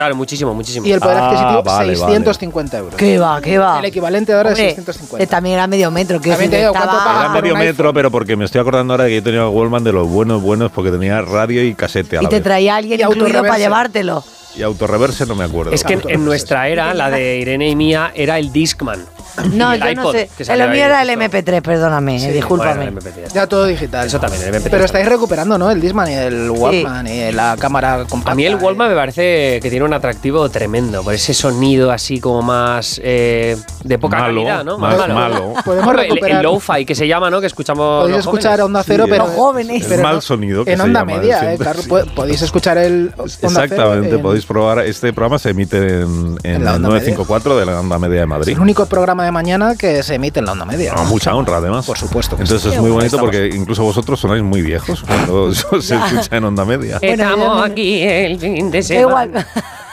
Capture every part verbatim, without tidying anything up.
Claro, muchísimo, muchísimo. Y el poder Ah, adquisitivo, vale, seiscientos cincuenta euros. ¿Qué va, qué va? El equivalente ahora Hombre, es seiscientos cincuenta. eh, también era medio metro. Que También te digo, ¿cuánto pagas? Era Ah, por medio un metro, iPhone. pero porque me estoy acordando ahora de que yo tenía el Wallman de los buenos, buenos, porque tenía radio y casete a Y la te vez. traía alguien Y incluido para autorreverse. llevártelo. Y autorreverse no me acuerdo. Es que en, en nuestra era, la de Irene y mía, era el Discman. No, Y el yo no iPod, sé. que El salió mío ahí era el justo. eme pe tres, perdóname, Sí, eh, discúlpame. Bueno, el eme pe tres. Ya todo digital. Eso también, el eme pe tres. Pero estáis recuperando, ¿no? El Discman y el Walkman y la cámara compacta. A mí el Walkman eh. me parece que tiene un atractivo tremendo, por ese sonido así como más eh, de poca Malo, calidad, ¿no? más malo. Podemos Hombre, el, recuperar. el lo-fi que se llama, ¿no? Que escuchamos Podéis los escuchar jóvenes. Onda Cero, Sí, pero. los jóvenes. El pero mal no- sonido que En se Onda llama, Media, siempre, eh, claro. sí. po- Podéis escuchar el Onda Exactamente, Cero en- podéis probar. Este programa se emite en, en, En la el onda novecientos cincuenta y cuatro de la onda media de Es Madrid. el único programa de mañana que se emite en la Onda Media. No, mucha honra, además. Por supuesto que Entonces sí. es muy bonito Estamos. porque incluso vosotros sonáis muy viejos cuando eso se escucha en onda media. Bueno, Estamos yo- aquí el fin de Da semana. igual.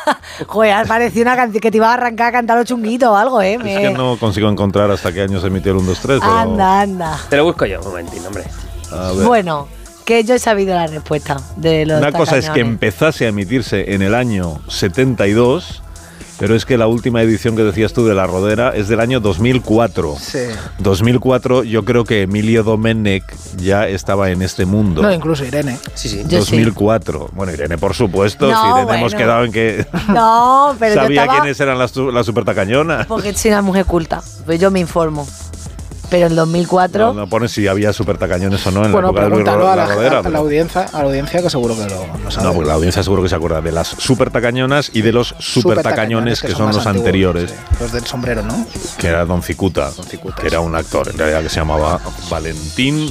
Joder, parecía una canción que te iba a arrancar a cantar los chunguitos o algo, ¿eh? Es Me- que no consigo encontrar hasta qué año se emitió el uno, dos, tres. Pero, Anda, anda. Te lo busco yo, un momentín, hombre. a ver. Bueno, que yo he sabido la respuesta de los Una cosa es que tacañones. empezase a emitirse en el año setenta y dos, pero es que la última edición que decías tú de La Rodera es del año dos mil cuatro. Sí. dos mil cuatro, yo creo que Emilio Domenech ya estaba en este mundo. No, incluso Irene. Sí, sí. Yo dos mil cuatro. Bueno, Irene, por supuesto. No, si Irene bueno. hemos quedado en que No, pero yo sabía estaba... quiénes eran las, su- las supertacañonas. Porque soy una mujer culta, pues yo me informo. Pero en dos mil cuatro... No, no pones si había supertacañones o no en Bueno, la época de Luis pregúntalo Ro- a la, La Rodera. a la pero- audiencia, a la audiencia que seguro que lo, lo sabe. No, pues la audiencia seguro que se acuerda de las supertacañonas y de los supertacañones que son más los antiguos, anteriores, sí. Los del sombrero, ¿no? que era Don Cicuta, Don Cicuta, que era un actor en realidad que se llamaba Valentín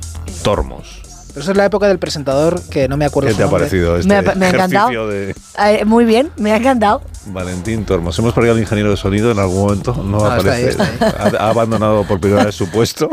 Tormos. Pero eso es la época del presentador que no me acuerdo ¿Qué su te ha nombre. parecido este Me ha- me ha encantado. ejercicio de Eh, muy bien, me ha encantado. Valentín Tormos? Hemos perdido al ingeniero de sonido en algún momento, no, No, está aparece, ahí, está Ha, ha abandonado por primera vez su puesto.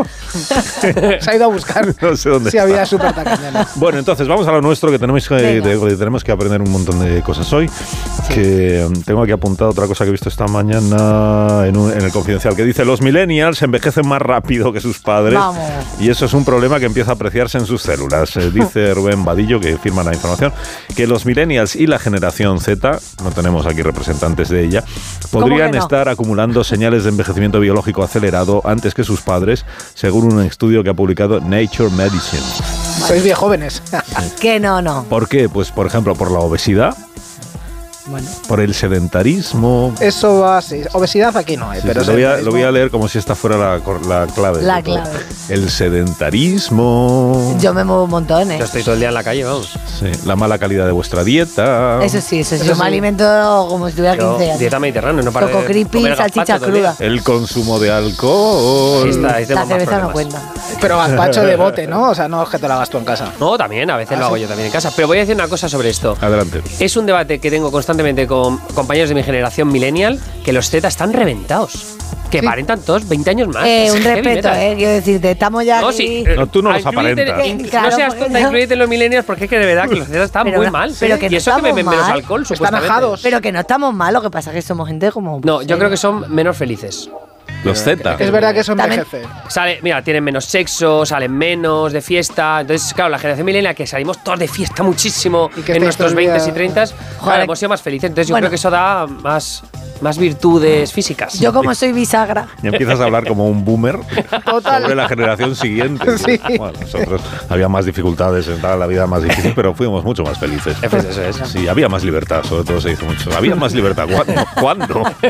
Se ha ido a buscar No sé dónde si está. había super tacañones. Bueno, entonces vamos a lo nuestro, que tenemos que, Venga. de- tenemos que aprender un montón de cosas hoy. Que um, tengo aquí apuntado otra cosa que he visto esta mañana en, un- en el Confidencial, que dice: los millennials envejecen más rápido que sus padres. Vamos. Y eso es un problema que empieza a apreciarse en sus células. Eh, dice Rubén Vadillo, que firma la información, que los millennials y la generación Z, no tenemos aquí representantes de ella, podrían que no? estar acumulando señales de envejecimiento biológico acelerado antes que sus padres, según un estudio que ha publicado Nature Medicine. Sois bien jóvenes. Que no, no. ¿Por qué? Pues, por ejemplo, por la obesidad, Bueno. por el sedentarismo. Eso va así. Obesidad aquí no hay, Sí, pero sí, lo, voy a, sedentarismo- lo voy a leer como si esta fuera la, cor- la clave. La de todo. clave. El sedentarismo. Yo me muevo un montón, ¿eh? Yo estoy todo el día en la calle, vamos. Sí, la mala calidad de vuestra dieta. Eso sí, eso sí. Eso Yo me sí. alimento como si tuviera Yo, quince años. dieta mediterránea, no para Coco creepy, salchicha cruda. El consumo de alcohol. Ahí está, ahí La tenemos más cerveza no problemas. cuenta. Pero gazpacho de bote, ¿no? O sea, no es que te lo hagas tú en casa. No, también, a veces Ah, lo hago sí. yo también en casa. Pero voy a decir una cosa sobre esto. Adelante. Es un debate que tengo constantemente con compañeros de mi generación millennial, que los Z están reventados. Que Sí. aparentan todos veinte años más. Eh, Es un heavy respeto, metal. eh. Quiero decirte, estamos ya No, aquí. sí. No, tú no los Inclúyete- aparentas. in- Claro, no seas porque tonta, no. incluyete en los millennials, porque es que de verdad que los Z están Pero muy no- mal. pero que y no eso que beben estamos menos mal. alcohol, Están supuestamente. ajados. Pero que no estamos mal, lo que pasa es que somos gente como... No, yo eh, creo que son menos felices. Los Z. Es verdad que eso También- envejece. Sale, mira, tienen menos sexo, salen menos de fiesta. Entonces, claro, la generación millennial que salimos todos de fiesta muchísimo Y que en estáis nuestros todo el día- veinte y treinta, Joder. claro, hemos sido más felices. Entonces, yo Bueno. creo que eso da más, más virtudes físicas. Yo como soy bisagra, Y empiezas a hablar como un boomer Total. sobre la generación siguiente. Sí. Bueno, nosotros había más dificultades, entraba la vida más difícil, pero fuimos mucho más felices. Eso es, eso es. Sí, había más libertad, sobre todo se dice mucho. Había más libertad. ¿Cuándo? ¿Cuándo?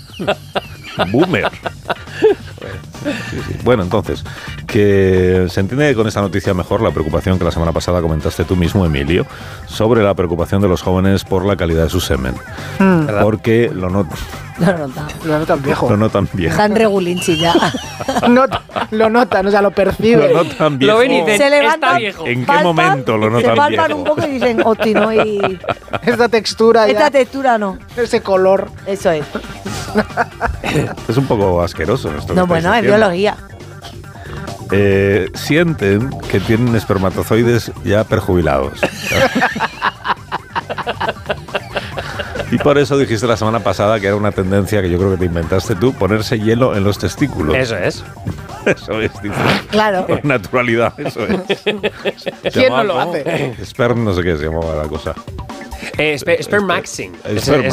Boomer. Sí, sí. Bueno, entonces, que se entiende con esta noticia mejor la preocupación que la semana pasada comentaste tú mismo, Emilio, sobre la preocupación de los jóvenes por la calidad de su semen. ¿Verdad? Porque lo, not lo notan. Lo notan viejo. lo notan bien. Están regulinchi ya. Not- lo notan, o sea, lo perciben. Lo notan bien. Lo ven y dicen, Se está levantan, viejo. ¿En qué palpan, momento lo se notan palpan viejo? un poco y dicen, hostia, no, y Esta textura, esta ya, textura no. ese color. Eso es. Es un poco asqueroso esto. que No, estáis bueno, es diciendo. biología. Eh, sienten que tienen espermatozoides ya perjubilados. Y por eso dijiste la semana pasada que era una tendencia que yo creo que te inventaste tú, ponerse hielo en los testículos. Eso es. Eso es, dice. Claro. Con naturalidad, eso es. Se ¿Quién no llamaba, lo ¿cómo? hace? Sperm, no sé qué se llamaba la cosa. Eh, Sper- Spermaxing. Es, Spermaxing.